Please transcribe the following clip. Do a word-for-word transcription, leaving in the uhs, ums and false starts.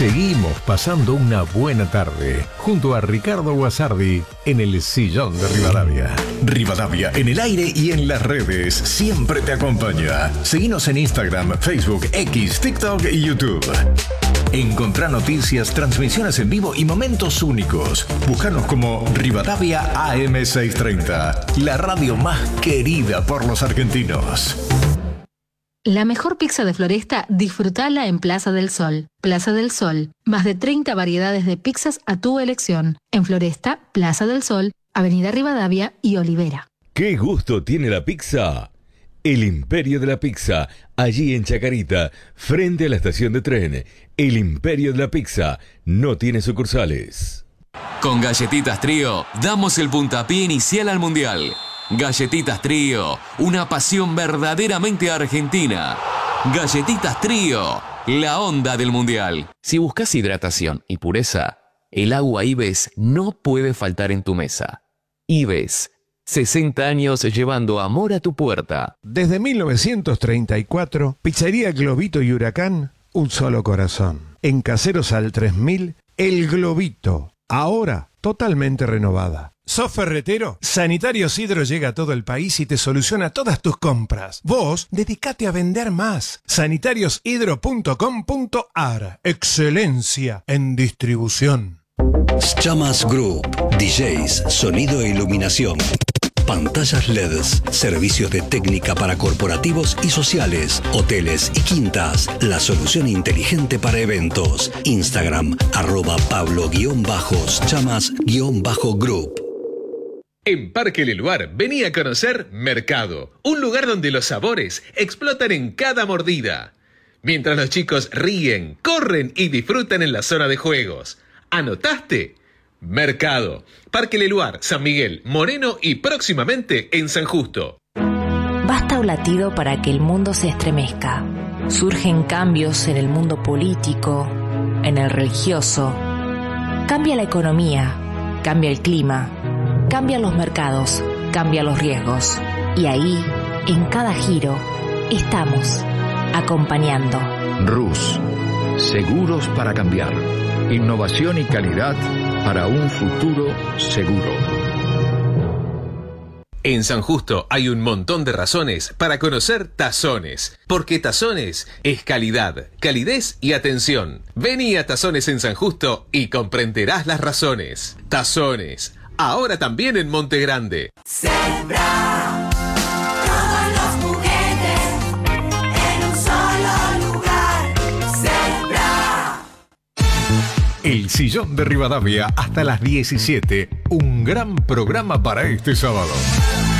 Seguimos pasando una buena tarde junto a Ricardo Guasardi en el Sillón de Rivadavia. Rivadavia en el aire y en las redes siempre te acompaña. Seguinos en Instagram, Facebook, X, TikTok y YouTube. Encontrá noticias, transmisiones en vivo y momentos únicos. Búscanos como Rivadavia A M seiscientos treinta, la radio más querida por los argentinos. La mejor pizza de Floresta, disfrutala en Plaza del Sol. Plaza del Sol, más de treinta variedades de pizzas a tu elección. En Floresta, Plaza del Sol, Avenida Rivadavia y Olivera. ¿Qué gusto tiene la pizza? El Imperio de la Pizza, allí en Chacarita, frente a la estación de tren. El Imperio de la Pizza no tiene sucursales. Con Galletitas Trío, damos el puntapié inicial al Mundial. Galletitas Trío, una pasión verdaderamente argentina. Galletitas Trío, la onda del Mundial. Si buscas hidratación y pureza, el agua Ives no puede faltar en tu mesa. Ives, sesenta años llevando amor a tu puerta. Desde mil novecientos treinta y cuatro, Pizzería Globito y Huracán, un solo corazón. En Caseros al tres mil, El Globito, ahora totalmente renovada. ¿Sos ferretero? Sanitarios Hidro llega a todo el país y te soluciona todas tus compras. Vos, dedicate a vender más. sanitarios hidro punto com punto ar. Excelencia en distribución. Chamas Group, D Js, sonido e iluminación, pantallas L E Ds, servicios de técnica para corporativos y sociales, hoteles y quintas, la solución inteligente para eventos. Instagram, arroba Pablo-Chamas-Group. En Parque Leluar, vení a conocer Mercado, un lugar donde los sabores explotan en cada mordida. Mientras los chicos ríen, corren y disfrutan en la zona de juegos. ¿Anotaste? Mercado, Parque Leluar, San Miguel, Moreno y próximamente en San Justo. Basta un latido para que el mundo se estremezca. Surgen cambios en el mundo político, en el religioso. Cambia la economía, cambia el clima, cambian los mercados, cambian los riesgos. Y ahí, en cada giro, estamos acompañando. Rus, seguros para cambiar. Innovación y calidad para un futuro seguro. En San Justo hay un montón de razones para conocer Tazones, porque Tazones es calidad, calidez y atención. Vení a Tazones en San Justo y comprenderás las razones. Tazones, ahora también en Monte Grande. Sembra todos los juguetes en un solo lugar. Sembra. El Sillón de Rivadavia hasta las diecisiete. Un gran programa para este sábado.